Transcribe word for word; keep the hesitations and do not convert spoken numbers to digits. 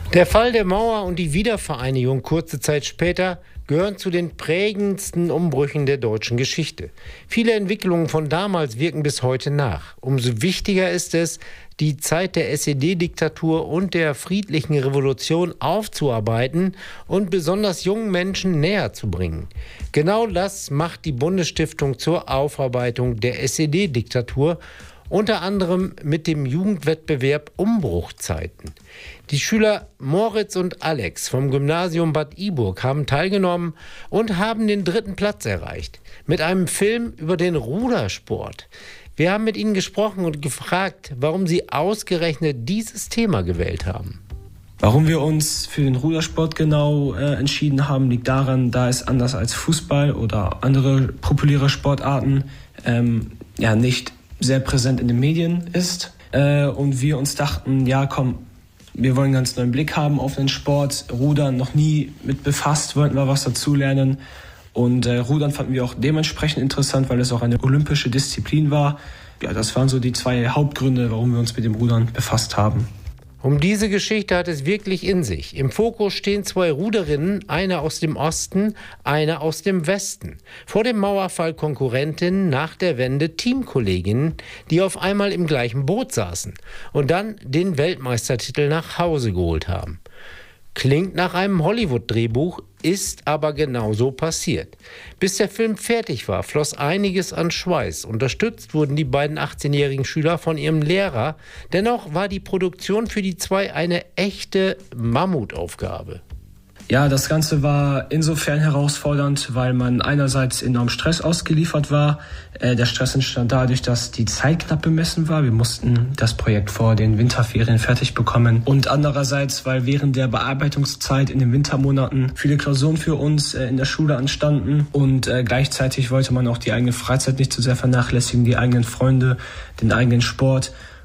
Der Fall der Mauer und die Wiedervereinigung kurze Zeit später gehören zu den prägendsten Umbrüchen der deutschen Geschichte. Viele Entwicklungen von damals wirken bis heute nach. Umso wichtiger ist es, die Zeit der S E D-Diktatur und der friedlichen Revolution aufzuarbeiten und besonders jungen Menschen näher zu bringen. Genau das macht die Bundesstiftung zur Aufarbeitung der S E D-Diktatur, unter anderem mit dem Jugendwettbewerb Umbruchzeiten. Die Schüler Moritz und Alex vom Gymnasium Bad Iburg haben teilgenommen und haben den dritten Platz erreicht. Mit einem Film über den Rudersport. Wir haben mit ihnen gesprochen und gefragt, warum sie ausgerechnet dieses Thema gewählt haben. Warum wir uns für den Rudersport genau äh, entschieden haben, liegt daran, da es anders als Fußball oder andere populäre Sportarten ähm, ja nicht sehr präsent in den Medien ist. Äh, und wir uns dachten, ja komm, wir wollen einen ganz neuen Blick haben auf den Sport. Rudern noch nie mit befasst, wollten wir was dazulernen. Und äh, Rudern fanden wir auch dementsprechend interessant, weil es auch eine olympische Disziplin war. Ja, das waren so die zwei Hauptgründe, warum wir uns mit dem Rudern befasst haben. Um diese Geschichte hat es wirklich in sich. Im Fokus stehen zwei Ruderinnen, eine aus dem Osten, eine aus dem Westen. Vor dem Mauerfall Konkurrentinnen, nach der Wende Teamkolleginnen, die auf einmal im gleichen Boot saßen und dann den Weltmeistertitel nach Hause geholt haben. Klingt nach einem Hollywood-Drehbuch, ist aber genauso passiert. Bis der Film fertig war, floss einiges an Schweiß. Unterstützt wurden die beiden achtzehnjährigen Schüler von ihrem Lehrer. Dennoch war die Produktion für die zwei eine echte Mammutaufgabe. Ja, das Ganze war insofern herausfordernd, weil man einerseits enorm Stress ausgeliefert war. Äh, der Stress entstand dadurch, dass die Zeit knapp bemessen war. Wir mussten das Projekt vor den Winterferien fertig bekommen. Und andererseits, weil während der Bearbeitungszeit in den Wintermonaten viele Klausuren für uns äh, in der Schule anstanden. Und äh, gleichzeitig wollte man auch die eigene Freizeit nicht zu sehr vernachlässigen, die eigenen Freunde, den eigenen Sport.